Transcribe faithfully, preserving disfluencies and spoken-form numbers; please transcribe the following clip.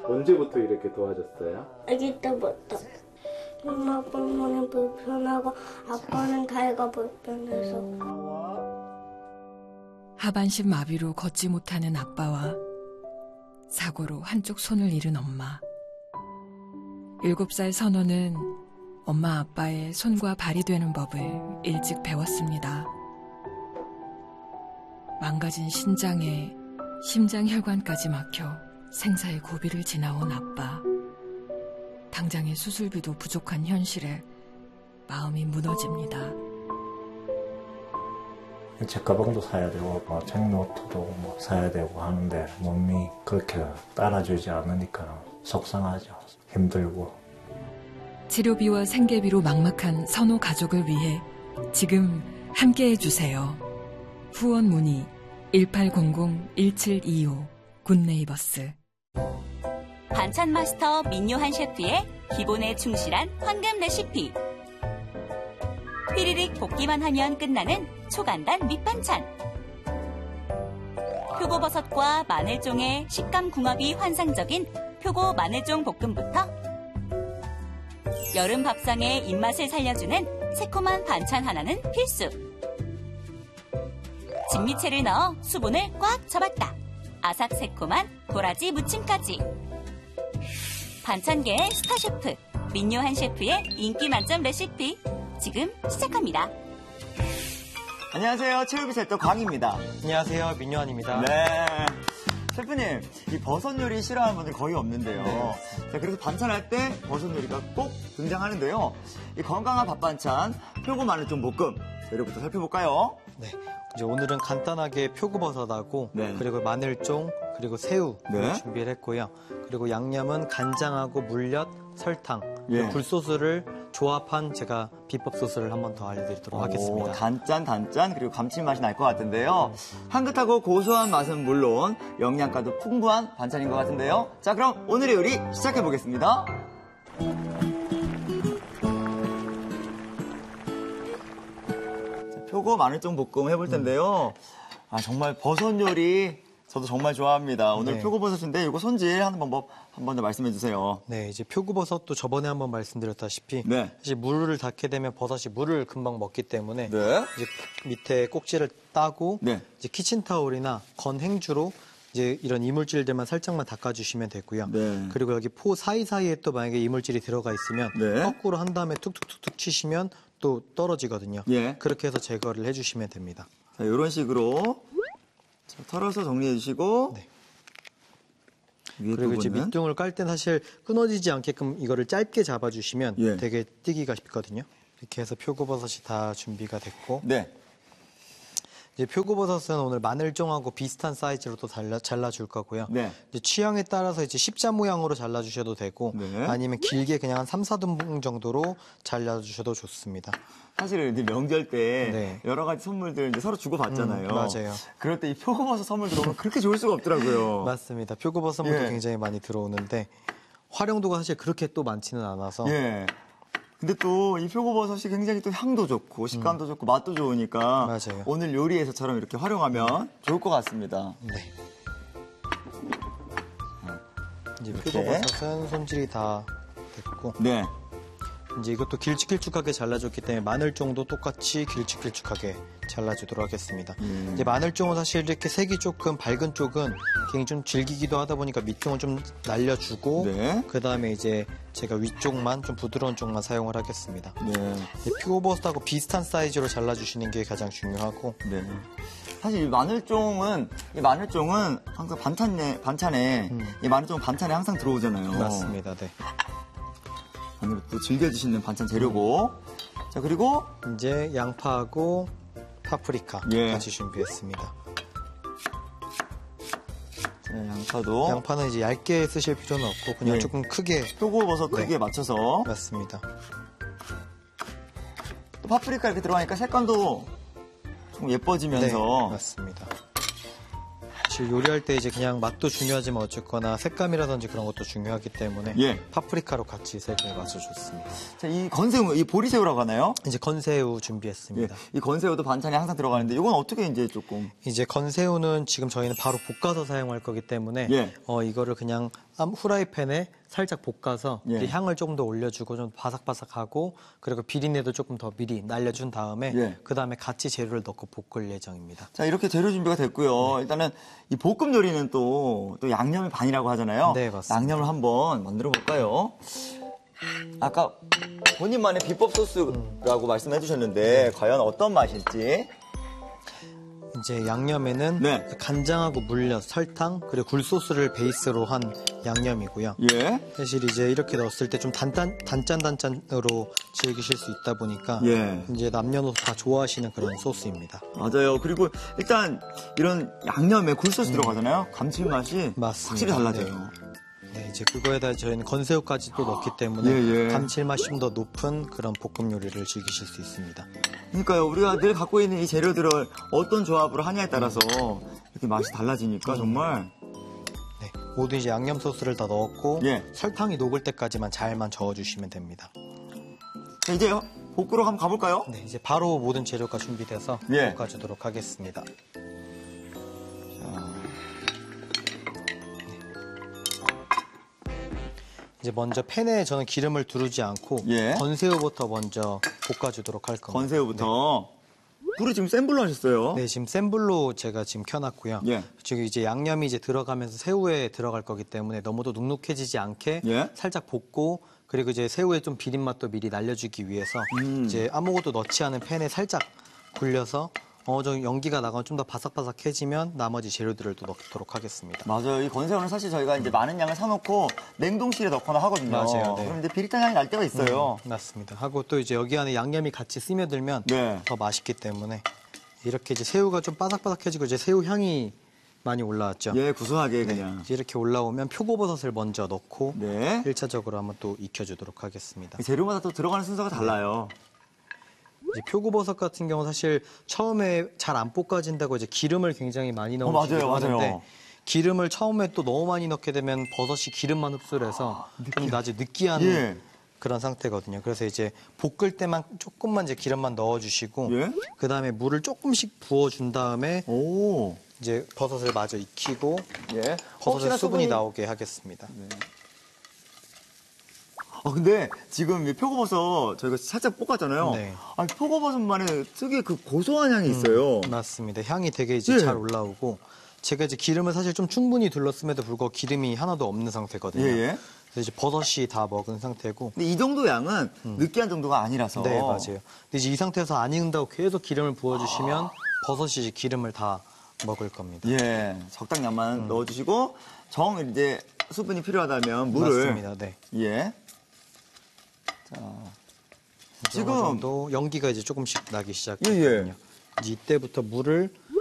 언제부터 이렇게 도와줬어요? 아기 때부터. 엄마 때문에 불편하고 아빠는 다이가 불편해서. 하반신 마비로 걷지 못하는 아빠와 사고로 한쪽 손을 잃은 엄마. 일곱 살 선호는 엄마 아빠의 손과 발이 되는 법을 일찍 배웠습니다. 망가진 신장에 심장혈관까지 막혀 생사의 고비를 지나온 아빠. 당장의 수술비도 부족한 현실에 마음이 무너집니다. 책 가방도 사야 되고 뭐 책노트도 뭐 사야 되고 하는데 몸이 그렇게 따라주지 않으니까 속상하죠. 힘들고. 치료비와 생계비로 막막한 선호 가족을 위해 지금 함께해 주세요. 후원 문의 일팔공공 일칠이오 굿네이버스. 반찬 마스터 민요한 셰프의 기본에 충실한 황금 레시피. 휘리릭 볶기만 하면 끝나는 초간단 밑반찬. 표고버섯과 마늘종의 식감 궁합이 환상적인 표고 마늘종 볶음부터 여름 밥상의 입맛을 살려주는 새콤한 반찬 하나는 필수. 진미채를 넣어 수분을 꽉 잡았다. 아삭새콤한 도라지 무침까지. 반찬계의 스타 셰프 민요한 셰프의 인기 만점 레시피 지금 시작합니다. 안녕하세요. 체육비셀터 광입니다. 안녕하세요. 민요한입니다. 네. 셰프님, 이 버섯 요리 싫어하는 분들 거의 없는데요. 네. 자, 그래서 반찬할 때 버섯 요리가 꼭 등장하는데요. 이 건강한 밥 반찬, 표고 마늘종 볶음 재료부터 살펴볼까요? 네. 이제 오늘은 간단하게 표고버섯하고 네. 그리고 마늘종 그리고 새우 네. 준비를 했고요. 그리고 양념은 간장하고 물엿, 설탕, 예. 굴소스를 조합한 제가 비법 소스를 한 번 더 알려드리도록 오, 하겠습니다. 단짠 단짠 그리고 감칠맛이 날 것 같은데요. 향긋하고 고소한 맛은 물론 영양가도 풍부한 반찬인 것 같은데요. 자, 그럼 오늘의 요리 시작해 보겠습니다. 표고 마늘종 볶음 해볼 텐데요. 아, 정말 버섯 요리 저도 정말 좋아합니다. 오늘 네. 표고버섯인데 이거 손질하는 방법 한 번 더 말씀해 주세요. 네, 이제 표고버섯도 저번에 한번 말씀드렸다시피 네. 사실 물을 닿게 되면 버섯이 물을 금방 먹기 때문에 네. 이제 밑에 꼭지를 따고 네. 이제 키친타올이나 건행주로 이제 이런 이물질들만 살짝만 닦아주시면 되고요. 네. 그리고 여기 포 사이사이에 또 만약에 이물질이 들어가 있으면 네. 거꾸로 한 다음에 툭툭툭툭 치시면 또 떨어지거든요. 예. 그렇게 해서 제거를 해주시면 됩니다. 자, 이런 식으로 자, 털어서 정리해 주시고 네. 위에 그리고 이제 부분은 밑둥을 깔 땐 사실 끊어지지 않게끔 이거를 짧게 잡아주시면 예. 되게 띄기가 쉽거든요. 이렇게 해서 표고버섯이 다 준비가 됐고 네. 이제 표고버섯은 오늘 마늘종하고 비슷한 사이즈로 또 잘라, 잘라줄 거고요. 네. 이제 취향에 따라서 이제 십자 모양으로 잘라주셔도 되고 네. 아니면 길게 그냥 한 삼, 사등분 정도로 잘라주셔도 좋습니다. 사실은 이제 명절 때 네. 여러 가지 선물들 이제 서로 주고 받잖아요. 음, 맞아요. 그럴 때 이 표고버섯 선물 들어오면 그렇게 좋을 수가 없더라고요. 맞습니다. 표고버섯 선물도 예. 굉장히 많이 들어오는데 활용도가 사실 그렇게 또 많지는 않아서 예. 근데 또 이 표고버섯이 굉장히 또 향도 좋고 식감도 좋고 맛도 좋으니까 맞아요. 오늘 요리에서처럼 이렇게 활용하면 좋을 것 같습니다. 네. 이제 이렇게. 표고버섯은 손질이 다 됐고 네. 이제 이것도 길쭉길쭉하게 잘라줬기 때문에 마늘종도 똑같이 길쭉길쭉하게 잘라주도록 하겠습니다. 음. 이제 마늘종은 사실 이렇게 색이 조금 밝은 쪽은 굉장히 좀 질기기도 하다 보니까 밑종은 좀 날려주고 네. 그 다음에 이제 제가 위쪽만 좀 부드러운 쪽만 사용을 하겠습니다. 네. 표고버섯하고 비슷한 사이즈로 잘라주시는 게 가장 중요하고 네. 사실 이 마늘종은 이 마늘종은 항상 반찬에 반찬에 음. 이 마늘종은 반찬에 항상 들어오잖아요. 맞습니다. 네. 오늘 또 즐겨 드시는 반찬 재료고. 자, 그리고 이제 양파하고 파프리카 예. 같이 준비했습니다. 자, 양파도 양파는 이제 얇게 쓰실 필요는 없고 그냥 예. 조금 크게 표고버섯 네. 크기에 맞춰서. 맞습니다. 또 파프리카 이렇게 들어가니까 색감도 좀 네, 예뻐지면서. 맞습니다. 사실 요리할 때 이제 그냥 맛도 중요하지만 어쨌거나 색감이라든지 그런 것도 중요하기 때문에 예. 파프리카로 같이 색을 맞춰줬습니다. 자, 이 건새우, 이 보리새우라고 하나요? 이제 건새우 예. 준비했습니다. 이 건새우도 반찬에 항상 들어가는데 이건 어떻게 이제 조금 이제 건새우는 지금 저희는 바로 볶아서 사용할 거기 때문에 예. 어, 이거를 그냥 암- 후라이팬에 살짝 볶아서 예. 이제 향을 조금 더 올려주고 좀 바삭바삭하고 그리고 비린내도 조금 더 미리 날려준 다음에 예. 그 다음에 같이 재료를 넣고 볶을 예정입니다. 자, 이렇게 재료 준비가 됐고요. 일단은 이 볶음 요리는 또, 또 양념의 반이라고 하잖아요. 네, 맞습니다. 양념을 한번 만들어 볼까요? 아까 본인만의 비법 소스라고 말씀해 주셨는데, 과연 어떤 맛일지. 이제 양념에는 네. 간장하고 물엿, 설탕 그리고 굴소스를 베이스로 한 양념이고요. 예. 사실 이제 이렇게 넣었을 때 좀 단단, 단짠단짠으로 즐기실 수 있다 보니까 예. 이제 남녀노소 다 좋아하시는 그런 소스입니다. 맞아요. 그리고 일단 이런 양념에 굴소스 들어가잖아요. 감칠맛이 맞습니다. 확실히 달라져요. 네, 이제 그거에다 저희는 건새우까지 또 넣기 때문에 예, 예. 감칠맛이 좀 더 높은 그런 볶음 요리를 즐기실 수 있습니다. 그러니까요. 우리가 늘 갖고 있는 이 재료들을 어떤 조합으로 하냐에 따라서 이렇게 맛이 달라지니까 정말. 네, 모두 이제 양념 소스를 다 넣었고 예. 설탕이 녹을 때까지만 잘만 저어주시면 됩니다. 자, 이제 볶으러 한번 가볼까요? 네, 이제 바로 모든 재료가 준비돼서 예. 볶아주도록 하겠습니다. 이제 먼저 팬에 저는 기름을 두르지 않고 예. 건새우부터 먼저 볶아주도록 할 겁니다. 건새우부터. 불을 지금 센 불로 하셨어요. 네, 지금 센 불로 제가 지금 켜놨고요. 예. 지금 이제 양념이 이제 들어가면서 새우에 들어갈 거기 때문에 너무도 눅눅해지지 않게 예. 살짝 볶고 그리고 이제 새우의 좀 비린 맛도 미리 날려주기 위해서 음. 이제 아무것도 넣지 않은 팬에 살짝 굴려서 어느 정도 연기가 나가면 좀 더 바삭바삭해지면 나머지 재료들을 또 넣도록 하겠습니다. 맞아요. 이 건새우는 사실 저희가 이제 많은 양을 사놓고 냉동실에 넣거나 하거든요. 맞아요, 네. 그럼 이제 비릿한 향이 날 때가 있어요. 음, 맞습니다. 하고 또 이제 여기 안에 양념이 같이 스며들면 네. 더 맛있기 때문에 이렇게 이제 새우가 좀 바삭바삭해지고 이제 새우 향이 많이 올라왔죠. 예, 구수하게 네, 그냥. 이제 이렇게 올라오면 표고버섯을 먼저 넣고 네. 일 차적으로 한번 또 익혀주도록 하겠습니다. 재료마다 또 들어가는 순서가 달라요. 이제 표고버섯 같은 경우 사실 처음에 잘 안 볶아진다고 이제 기름을 굉장히 많이 넣으시기도 맞아요, 맞아요. 하는데 기름을 처음에 또 너무 많이 넣게 되면 버섯이 기름만 흡수를 해서 좀 나중에 느끼한 예. 그런 상태거든요. 그래서 이제 볶을 때만 조금만 이제 기름만 넣어주시고 예. 그 다음에 물을 조금씩 부어준 다음에 오. 이제 버섯을 마저 익히고 예. 버섯의 수분이 나오게 하겠습니다. 아, 근데 지금 이 표고버섯 저희가 살짝 볶았잖아요. 네. 아, 표고버섯만의 특유의 그 고소한 향이 있어요. 맞습니다. 향이 되게 이제 예. 잘 올라오고 제가 이제 기름을 사실 좀 충분히 둘렀음에도 불구하고 기름이 하나도 없는 상태거든요. 예, 예. 그래서 이제 버섯이 다 먹은 상태고. 근데 이 정도 양은 느끼한 정도가 아니라서. 네, 맞아요. 근데 이제 이 상태에서 안 익는다고 계속 기름을 부어주시면 버섯이 이제 기름을 다 먹을 겁니다. 예. 적당량만 넣어주시고 정 이제 수분이 필요하다면 물을. 맞습니다. 네. 예. 자. 지금 지금 정도 연기가 이제 조금씩 나기 예, 시작했거든요. 예. 이제 이때부터 물을